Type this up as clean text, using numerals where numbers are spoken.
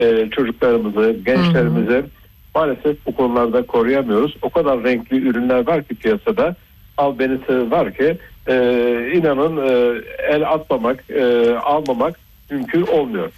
çocuklarımızı, gençlerimizi maalesef bu konularda koruyamıyoruz. O kadar renkli ürünler var ki piyasada, albenisi var ki inanın el atmamak, almamak mümkün olmuyor.